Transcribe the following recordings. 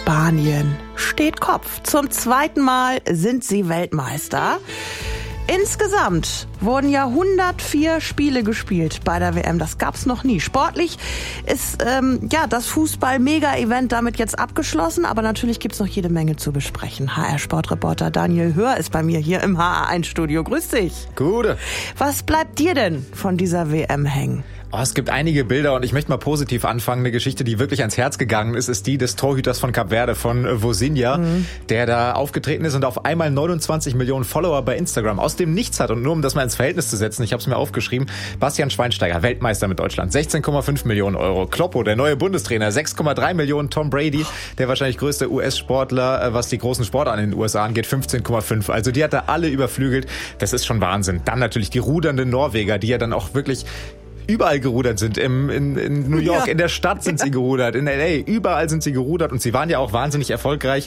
Spanien steht Kopf. Zum zweiten Mal sind sie Weltmeister. Insgesamt wurden ja 104 Spiele gespielt bei der WM. Das gab's noch nie. Sportlich ist das Fußball-Mega-Event damit jetzt abgeschlossen. Aber natürlich gibt's noch jede Menge zu besprechen. HR-Sportreporter Daniel Hör ist bei mir hier im HR1-Studio. Grüß dich. Gute. Was bleibt dir denn von dieser WM hängen? Es gibt einige Bilder und ich möchte mal positiv anfangen. Eine Geschichte, die wirklich ans Herz gegangen ist die des Torhüters von Kap Verde, von Vozinha, der da aufgetreten ist und auf einmal 29 Millionen Follower bei Instagram aus dem Nichts hat. Und nur um das mal ins Verhältnis zu setzen, ich habe es mir aufgeschrieben, Bastian Schweinsteiger, Weltmeister mit Deutschland, 16,5 Millionen Euro. Kloppo, der neue Bundestrainer, 6,3 Millionen. Tom Brady, der wahrscheinlich größte US-Sportler, was die großen Sportarten in den USA angeht, 15,5. Also die hat er alle überflügelt. Das ist schon Wahnsinn. Dann natürlich die rudernden Norweger, die ja dann auch wirklich überall gerudert sind. In New York, in der Stadt sind sie gerudert, in L.A., überall sind sie gerudert und sie waren ja auch wahnsinnig erfolgreich.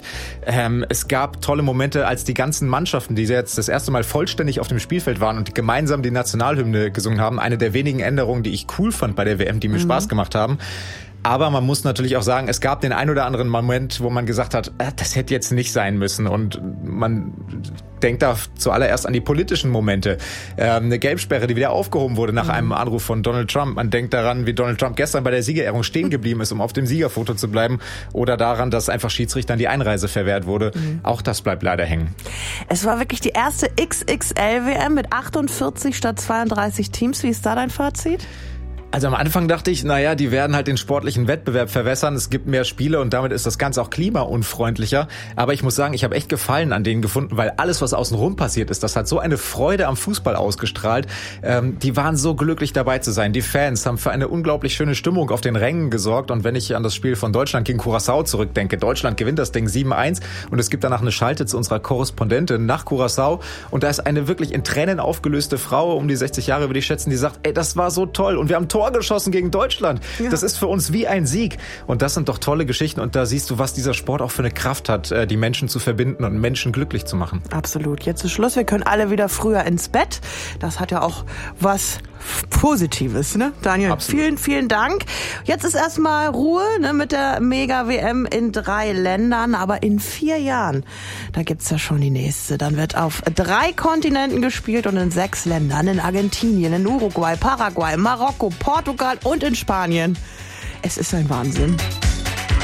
Es gab tolle Momente, als die ganzen Mannschaften, die jetzt das erste Mal vollständig auf dem Spielfeld waren und gemeinsam die Nationalhymne gesungen haben. Eine der wenigen Änderungen, die ich cool fand bei der WM, die mir Spaß gemacht haben. Aber man muss natürlich auch sagen, es gab den ein oder anderen Moment, wo man gesagt hat, das hätte jetzt nicht sein müssen. Und man denkt da zuallererst an die politischen Momente. Eine Gelbsperre, die wieder aufgehoben wurde nach einem Anruf von Donald Trump. Man denkt daran, wie Donald Trump gestern bei der Siegerehrung stehen geblieben ist, um auf dem Siegerfoto zu bleiben. Oder daran, dass einfach Schiedsrichtern die Einreise verwehrt wurde. Auch das bleibt leider hängen. Es war wirklich die erste XXL-WM mit 48 statt 32 Teams. Wie ist da dein Fazit? Also am Anfang dachte ich, die werden halt den sportlichen Wettbewerb verwässern. Es gibt mehr Spiele und damit ist das Ganze auch klimaunfreundlicher. Aber ich muss sagen, ich habe echt Gefallen an denen gefunden, weil alles, was außenrum passiert ist, das hat so eine Freude am Fußball ausgestrahlt. Die waren so glücklich dabei zu sein. Die Fans haben für eine unglaublich schöne Stimmung auf den Rängen gesorgt. Und wenn ich an das Spiel von Deutschland gegen Curaçao zurückdenke, Deutschland gewinnt das Ding 7-1 und es gibt danach eine Schalte zu unserer Korrespondentin nach Curaçao. Und da ist eine wirklich in Tränen aufgelöste Frau, um die 60 Jahre würde ich schätzen, die sagt, das war so toll und wir haben Tor geschossen gegen Deutschland. Ja. Das ist für uns wie ein Sieg. Und das sind doch tolle Geschichten. Und da siehst du, was dieser Sport auch für eine Kraft hat, die Menschen zu verbinden und Menschen glücklich zu machen. Absolut. Jetzt ist Schluss. Wir können alle wieder früher ins Bett. Das hat ja auch was Positives, ne? Daniel, absolut. Vielen, vielen Dank. Jetzt ist erstmal Ruhe, ne, mit der Mega-WM in 3 Ländern. Aber in 4 Jahren, da gibt's ja schon die nächste. Dann wird auf 3 Kontinenten gespielt und in 6 Ländern. In Argentinien, in Uruguay, Paraguay, Marokko, Portugal und in Spanien. Es ist ein Wahnsinn.